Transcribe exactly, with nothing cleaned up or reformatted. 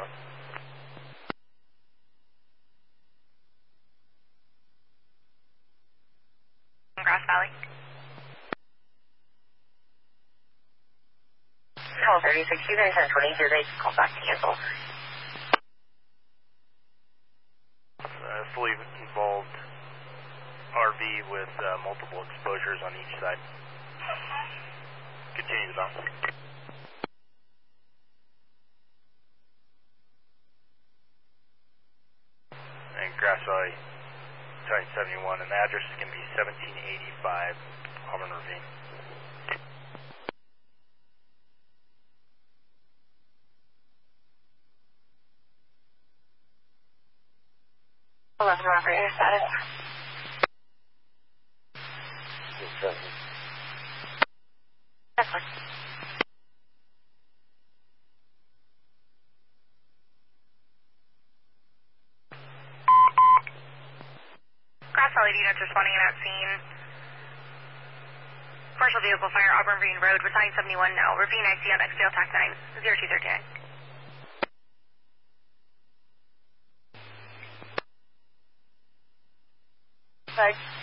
seventy-one. Grass Valley. Call thirty-six, you guys have twenty-two, they call back to cancel. Uh, fully involved R V with uh, multiple exposures on each side. Continue the bounce. And Grass Valley, Titan seventy-one, and the address is going to be seventeen eighty-five Auburn Ravine. eleven operator status. That's fine. Grass Valley units responding in at scene. Commercial vehicle fire, Auburn Ravine Road with nine seventy-one now. Ravine I C on X P L tax nine zero two thirteen. Sorry.